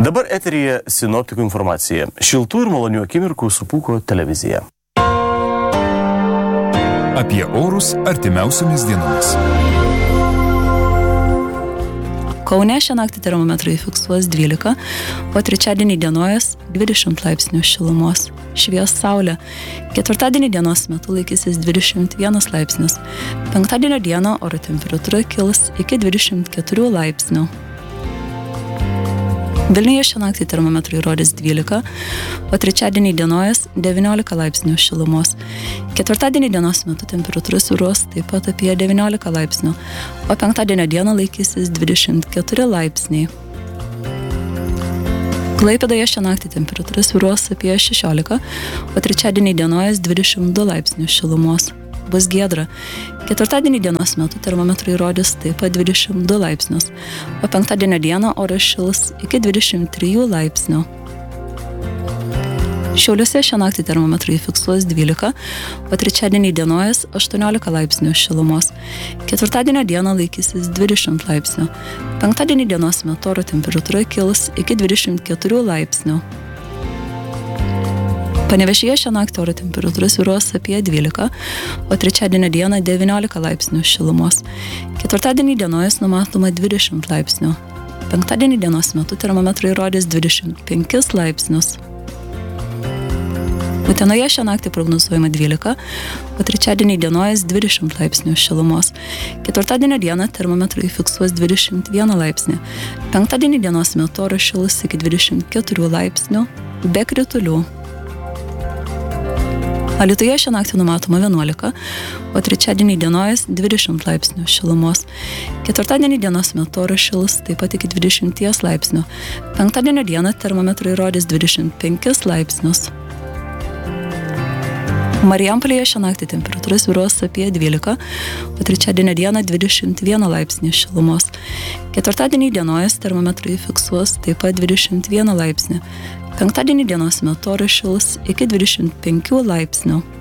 Dabar eteryje sinoptikų informacija. Šiltų ir malonių akimirkų su Pūko televizija. Apie orus artimiausiomis dienomis. Kaune šią naktį termometrai fiksuos 12, o trečiadienį dienojas 20 laipsnių šilumos. Švies saulė. Ketvirtadienį dienos metu laikysis 21 laipsnius. Penktadienio dieną oro temperatūra kils iki 24 laipsnių. Vilniuje šią naktį termometrai rodys 12, o trečiadienį dienojas 19 laipsnių šilumos. Ketvirtadienį dienos metu temperatūra svyruos taip pat apie 19 laipsnių, o penktadienio dieną laikysis 24 laipsniai. Klaipėdoje šią naktį temperatūra svyruos apie 16, o trečiadienį dienojas 22 laipsnių šilumos. Bus giedra. Ketvirtadienį dienos metu termometrai rodys taip pat 22 laipsnius, o penktadienio dieną oras šils iki 23 laipsnių. Šiauliuose šią naktį termometrai fiksuos 12, o trečiadienį dienojas 18 laipsnių šilumos. Ketvirtadienio dieną laikysis 20 laipsnių. Penktadienį dienos metu oro temperatūra kils iki 24 laipsnių. Panevėžyje šią naktį oro temperatūra svyruos apie 12, o trečiadienio dieną 19 laipsnių šilumos. Ketvirtadienį dienojas numatoma 20 laipsnių. Penktadienį dienos metu termometrai rodys 25 laipsnius. Utenoje šią naktį prognozuojama 12, o trečiadienį dienojas 20 laipsnių šilumos. Ketvirtadienio dieną termometrai fiksuos 21 laipsnį. Penktadienį dienos metu oras šils iki 24 laipsnių be kritulių. Alytuje šią naktį numatoma 11, o trečiadienį dienojas 20 laipsnių šilumos. Ketvirtadienį dienos metu oras šils taip pat iki 20 laipsnių. Penktadienio dieną termometrai rodys 25 laipsnius. Marijampolėje šią naktį temperatūra svyruos apie 12, o trečiadienio dieną 21 laipsnį šilumos. Ketvirtadienį dienojas termometrai fiksuos taip pat 21 laipsnį. Penktadienį dienos metu oras šils iki 25 laipsnių.